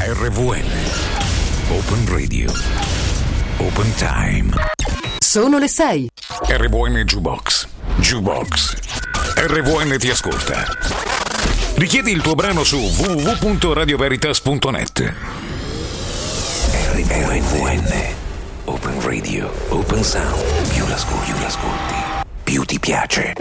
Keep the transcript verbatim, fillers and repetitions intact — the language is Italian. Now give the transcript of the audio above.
R V N. Open Radio. Open Time. Sono le sei. R V N Jukebox. Jukebox. R V N ti ascolta. Richiedi il tuo brano su w w w punto radio veritas punto net. R V N. Open Radio. Open Sound. Più l'ascolti, più l'ascolti, più ti piace.